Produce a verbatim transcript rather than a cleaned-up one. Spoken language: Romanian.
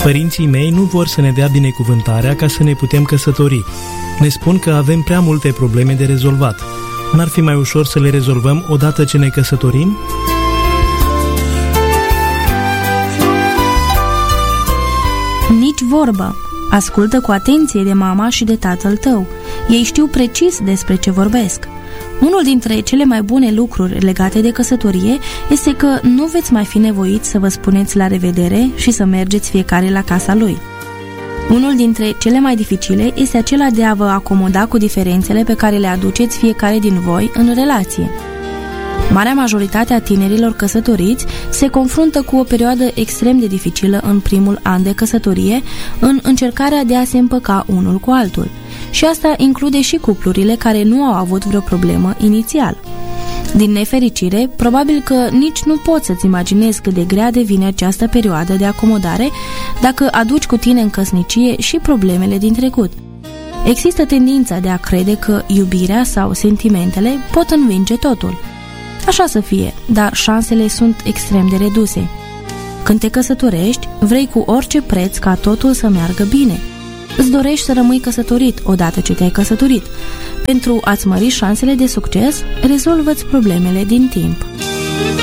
Părinții mei nu vor să ne dea binecuvântarea ca să ne putem căsători. Ne spun că avem prea multe probleme de rezolvat. N-ar fi mai ușor să le rezolvăm odată ce ne căsătorim? Nici vorbă. Ascultă cu atenție de mama și de tatăl tău. Ei știu precis despre ce vorbesc. Unul dintre cele mai bune lucruri legate de căsătorie este că nu veți mai fi nevoiți să vă spuneți la revedere și să mergeți fiecare la casa lui. Unul dintre cele mai dificile este acela de a vă acomoda cu diferențele pe care le aduceți fiecare din voi în relație. Marea majoritate a tinerilor căsătoriți se confruntă cu o perioadă extrem de dificilă în primul an de căsătorie, în încercarea de a se împăca unul cu altul. Și asta include și cuplurile care nu au avut vreo problemă inițial. Din nefericire, probabil că nici nu poți să-ți imaginezi cât de grea devine această perioadă de acomodare dacă aduci cu tine în căsnicie și problemele din trecut. Există tendința de a crede că iubirea sau sentimentele pot învinge totul. Așa să fie, dar șansele sunt extrem de reduse. Când te căsătorești, vrei cu orice preț ca totul să meargă bine. Îți dorești să rămâi căsătorit odată ce te-ai căsătorit. Pentru a-ți mări șansele de succes, rezolvă-ți problemele din timp.